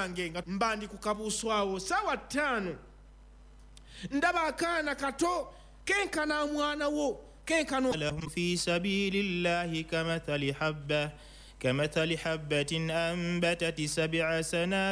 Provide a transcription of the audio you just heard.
yange nga mbandi ku kabuuswawo sawa 5 ndaba akaana kato kenkana mwana wo kenkano lahum fi sabilillahi kamathali habbatin anbatat 7 sanabila